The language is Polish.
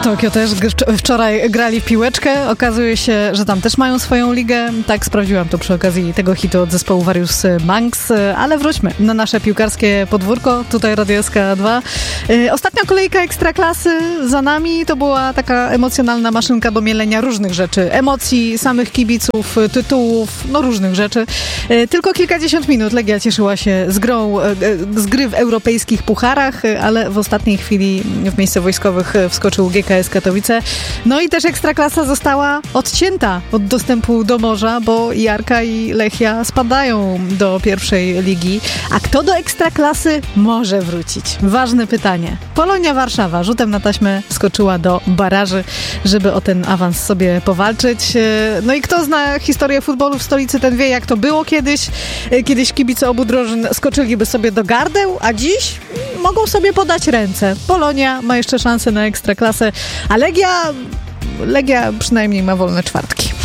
Tokio też wczoraj grali w piłeczkę. Okazuje się, że tam też mają swoją ligę. Tak, sprawdziłam to przy okazji tego hitu od zespołu Various Monks. Ale wróćmy na nasze piłkarskie podwórko. Tutaj Radio SK2. Ostatnia kolejka Ekstraklasy za nami. To była taka emocjonalna maszynka do mielenia różnych rzeczy. Emocji, samych kibiców, tytułów, no różnych rzeczy. Tylko kilkadziesiąt minut Legia cieszyła się z gry w europejskich pucharach, ale w ostatniej chwili w miejsce wojskowych wskoczył GKS Katowice. No i też Ekstraklasa została odcięta od dostępu do morza, bo i Arka i Lechia spadają do pierwszej ligi. A kto do Ekstraklasy może wrócić? Ważne pytanie. Polonia Warszawa rzutem na taśmę skoczyła do baraży, żeby o ten awans sobie powalczyć. No i kto zna historię futbolu w stolicy, ten wie, jak to było kiedyś. Kiedyś kibice obu drużyn skoczyliby sobie do gardeł, a dziś mogą sobie podać ręce. Polonia ma jeszcze szansę na Ekstraklasę, a Legia przynajmniej ma wolne czwartki.